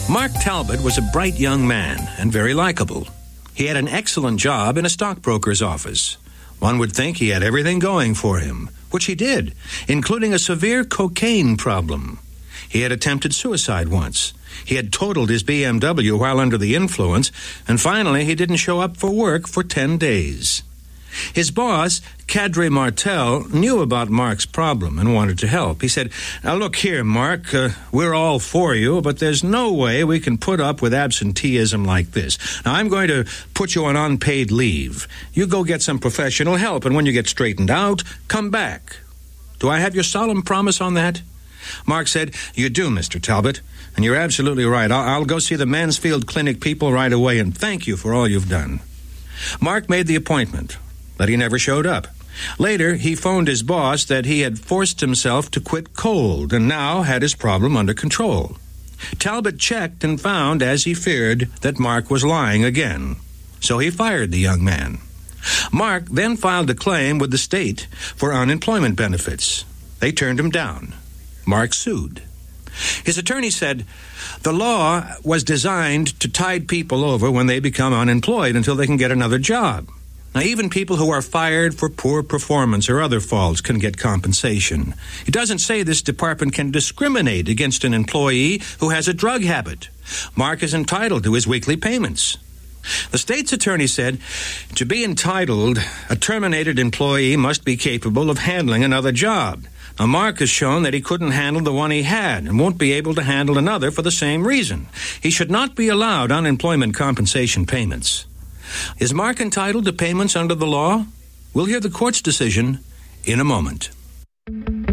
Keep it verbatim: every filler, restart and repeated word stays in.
Mark Talbot was a bright young man and very likable. He had an excellent job in a stockbroker's office. One would think he had everything going for him, which he did, including a severe cocaine problem. He had attempted suicide once. He had totaled his B M W while under the influence, and finally he didn't show up for work for ten days. His boss, Cadre Martel, knew about Mark's problem and wanted to help. He said, "Now look here, Mark, uh, we're all for you, but there's no way we can put up with absenteeism like this. Now, I'm going to put you on unpaid leave. You go get some professional help, and when you get straightened out, come back. Do I have your solemn promise on that?" Mark said, "You do, Mister Talbot, and you're absolutely right. I'll, I'll go see the Mansfield Clinic people right away, and thank you for all you've done." Mark made the appointment, but he never showed up. Later, he phoned his boss that he had forced himself to quit cold and now had his problem under control. Talbot checked and found, as he feared, that Mark was lying again. So he fired the young man. Mark then filed a claim with the state for unemployment benefits. They turned him down. Mark sued. His attorney said, "The law was designed to tide people over when they become unemployed until they can get another job. Now, even people who are fired for poor performance or other faults can get compensation. It doesn't say this department can discriminate against an employee who has a drug habit. Mark is entitled to his weekly payments." The state's attorney said, "To be entitled, a terminated employee must be capable of handling another job. Now, Mark has shown that he couldn't handle the one he had and won't be able to handle another for the same reason. He should not be allowed unemployment compensation payments." Is Mark entitled to payments under the law? We'll hear the court's decision in a moment.